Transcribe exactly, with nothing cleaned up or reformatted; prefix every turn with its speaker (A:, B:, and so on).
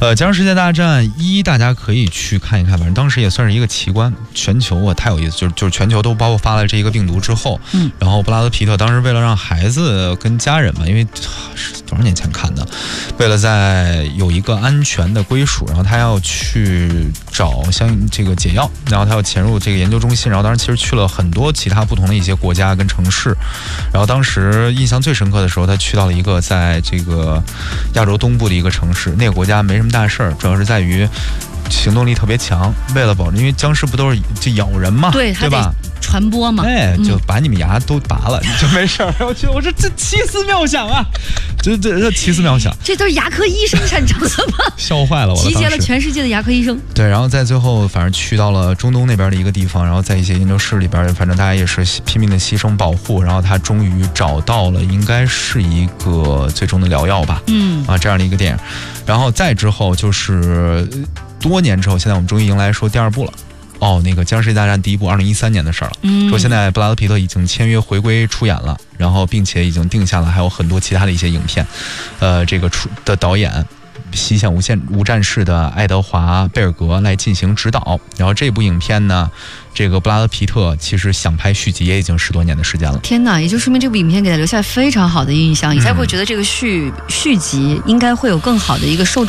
A: 呃，《僵尸世界大战一》大家可以去看一看，反正当时也算是一个奇观，全球啊太有意思，就是就是全球都爆发了这一个病毒之后，嗯，然后布拉德皮特当时为了让孩子跟家人嘛，因为是多少年前看的，为了在有一个安全的归属，然后他要去找相应这个解药，然后他要潜入这个研究中心，然后当时其实去了很多其他不同的一些国家跟城市，然后当时印象最深刻的时候，他去到了一个在这个亚洲东部的一个城市，那个国家没什么大事儿，主要是在于行动力特别强，为了保证，因为僵尸不都是就咬人嘛，
B: 对，
A: 对吧？
B: 传播嘛，
A: 哎，就把你们牙都拔了，你就没事儿。我去，我说这奇思妙想啊，这这这奇思妙想，
B: 这都是牙科医生产生的吗？
A: 笑坏了我了，
B: 集结了全世界的牙科医生。
A: 对，然后在最后，反正去到了中东那边的一个地方，然后在一些研究室里边，反正大家也是拼命的牺牲保护，然后他终于找到了，应该是一个最终的良药吧，嗯啊，这样的一个电影。然后再之后就是多年之后，现在我们终于迎来说第二部了。哦，那个《僵尸大战》第一部，二零一三年的事儿了。嗯，说现在布拉德皮特已经签约回归出演了，然后并且已经定下了还有很多其他的一些影片，呃，这个出的导演《西线无限无战事》的爱德华·贝尔格来进行指导。然后这部影片呢，这个布拉德皮特其实想拍续集也已经十多年的时间了。
B: 天哪，也就说明这部影片给他留下非常好的印象，你才会觉得这个续续集应该会有更好的一个受众。